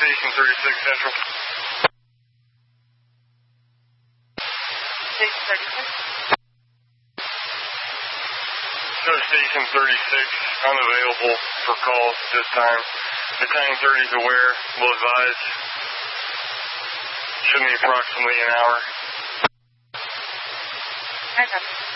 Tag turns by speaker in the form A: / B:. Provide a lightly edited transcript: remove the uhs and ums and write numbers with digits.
A: Station 36 Central.
B: Station 36?
A: Show Station 36 unavailable for calls this time. Battalion 30 is aware, will advise. Should be approximately an hour.
B: I got it.